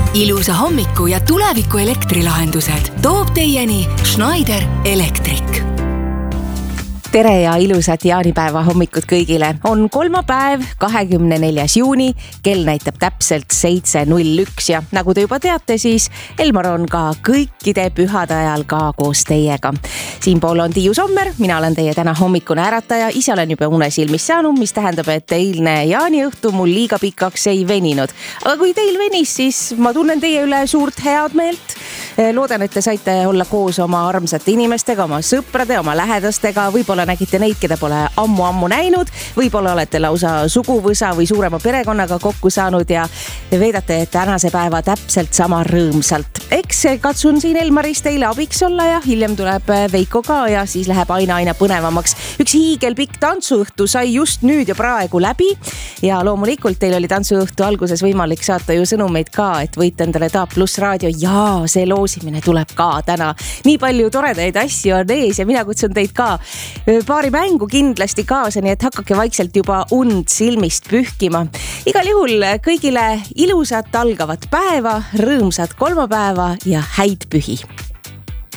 Ilusa hommiku ja tuleviku elektrilahendused toob teieni Schneider Electric. Tere ja ilusat jaanipäeva hommikut kõigile. On kolmapäev, 24. juuni, kell näitab täpselt 7.01 ja nagu te juba teate, siis Elmar on ka kõikide pühade ajal ka koos teiega. Siinpool on Tiiu Sommer, mina olen teie täna hommikune ärataja, ise olen juba unesilmis saanud, mis tähendab, et eilne jaaniõhtu mul liiga pikaks ei veninud. Aga kui teil venis, siis ma tunnen teie üle suurt head meelt. Loodan, et te saite olla koos oma armsate inimestega, oma sõprade, oma lähedastega, võib-olla nägite neid, keda pole ammu näinud, võib-olla olete lausa suguvõsa või suurema perekonnaga kokku saanud ja veedate tänase päeva täpselt sama rõõmsalt. Eks katsun siin Elmaris teile abiks olla ja hiljem tuleb Veiko ka ja siis läheb aina põnevamaks. Üks hiigelpikk tantsuõhtu sai just nüüd ja praegu läbi ja loomulikult teil oli tantsuõhtu alguses võimalik saata ju sõnumeid ka, et võite endale Taap Plus raadio ja see loosimine tuleb ka täna. Nii palju toredaid asju on ees ja mina kutsun teid ka paari mängu kindlasti kaasa, nii et hakake vaikselt juba und silmist pühkima. Igal juhul kõigile ilusat algavat päeva, rõõmsat kolmapäeva ja häid pühi.